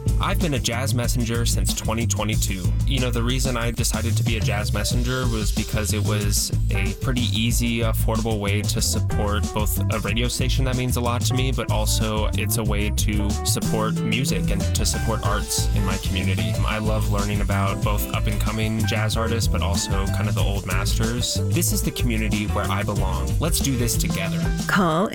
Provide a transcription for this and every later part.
I've been a jazz messenger since 2022. You know, the reason I decided to be a jazz messenger was because it was a pretty easy, affordable way to support both a radio station that means a lot to me, but also it's a way to support music and to support arts in my community. I love learning about both up-and-coming jazz artists, but also kind of the old masters. This is the community where I belong. Let's do this together. Call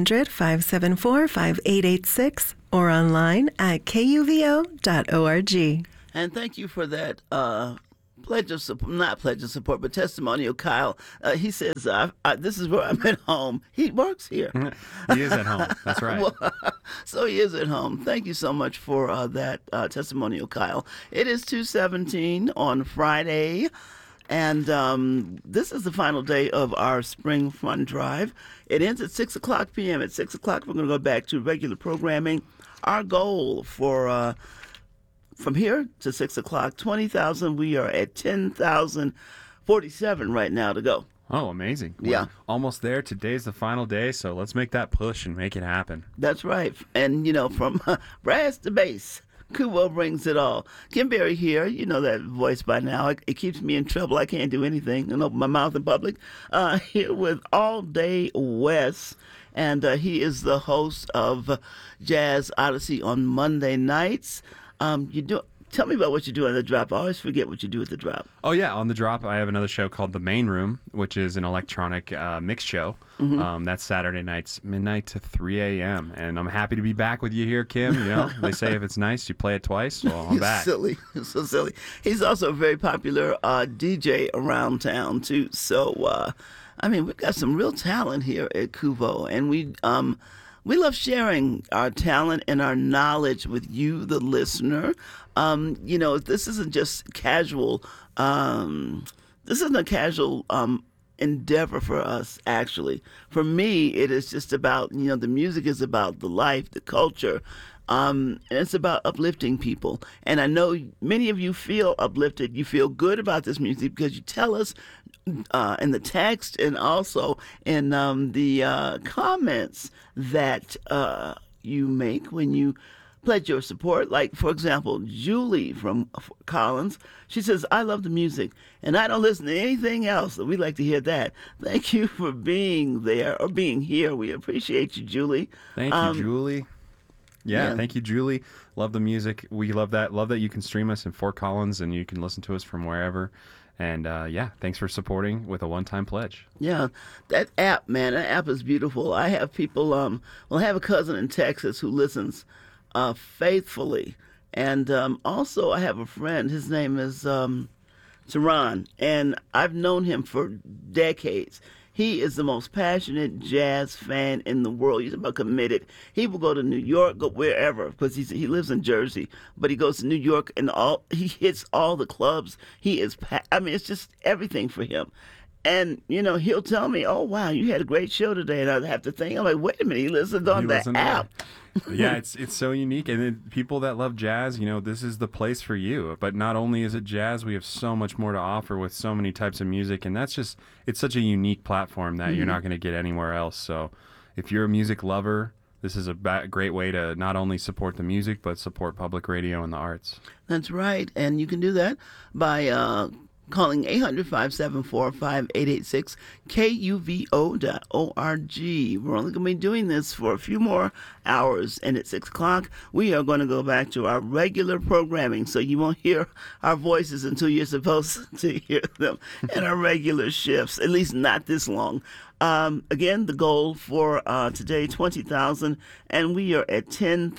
800-574-5886 or online at kuvo.org. And thank you for that pledge of support, not pledge of support, but testimonial, Kyle. He says, this is where I'm at home. He works here. He is at home. That's right. Well, so he is at home. Thank you so much for that testimonial, Kyle. It is 2:17 on Friday. And this is the final day of our Spring Fun Drive. It ends at 6 o'clock p.m. At 6 o'clock, we're going to go back to regular programming. Our goal for from here to 6 o'clock, 20,000. We are at 10,047 right now to go. Oh, amazing. Yeah. We're almost there. Today's the final day, so let's make that push and make it happen. That's right. And, you know, from brass to bass, Kuvo brings it all. Kim Berry here. You know that voice by now. It keeps me in trouble. I can't do anything and open my mouth in public. Here with All Day West. And he is the host of Jazz Odyssey on Monday nights. Tell me about what you do on the drop. I always forget what you do at the drop. Oh, yeah. On the drop, I have another show called The Main Room, which is an electronic mix show. Mm-hmm. That's Saturday nights, midnight to 3 a.m. And I'm happy to be back with you here, Kim. You know, they say if it's nice, you play it twice. Well, I'm back. Silly. So silly. He's also a very popular DJ around town, too. So, I mean, we've got some real talent here at Kuvo, and we love sharing our talent and our knowledge with you, the listener. You know, this isn't just casual. This isn't a casual endeavor for us, actually. For me, it is just about, you know, the music is about the life, the culture. And it's about uplifting people. And I know many of you feel uplifted. You feel good about this music because you tell us in the text and also in the comments that you make when you pledge your support. Like, for example, Julie from Collins, she says, I love the music and I don't listen to anything else. We'd like to hear that. Thank you for being there or being here. We appreciate you, Julie. Thank you, Julie. Yeah, thank you, Julie. Love the music. We love that. Love that you can stream us in Fort Collins and you can listen to us from wherever. And thanks for supporting with a one-time pledge. Yeah, that app, man, that app is beautiful. I have people, I have a cousin in Texas who listens faithfully. And also I have a friend, his name is Teron, and I've known him for decades. He is the most passionate jazz fan in the world. He's about committed. He will go to New York, go wherever, because he lives in Jersey, but he goes to New York and he hits all the clubs. He is, it's just everything for him. And, you know, he'll tell me, oh, wow, you had a great show today. And I have to think, I'm like, wait a minute, he listened on the app. Yeah, it's so unique. And then people that love jazz, you know, this is the place for you. But not only is it jazz, we have so much more to offer with so many types of music. And it's such a unique platform that you're not going to get anywhere else. So if you're a music lover, this is a great way to not only support the music, but support public radio and the arts. That's right. And you can do that by calling 800-574-5886, kuvo.org. We're only going to be doing this for a few more hours, and at 6 o'clock, we are going to go back to our regular programming, so you won't hear our voices until you're supposed to hear them in our regular shifts, at least not this long. Again, the goal for today, 20,000, and we are at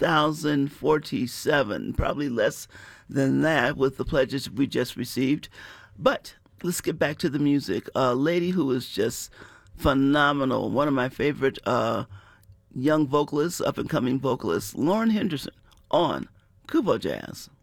10,047, probably less than that with the pledges we just received. But let's get back to the music. A lady who is just phenomenal, one of my favorite young vocalists, up-and-coming vocalists, Lauren Henderson on Kuvo Jazz.